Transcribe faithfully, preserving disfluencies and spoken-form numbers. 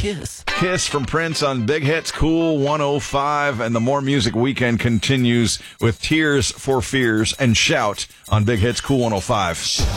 Kiss. Kiss from Prince on Big Hits Cool one oh five, and the More Music Weekend continues with Tears for Fears and Shout on Big Hits Cool one oh five.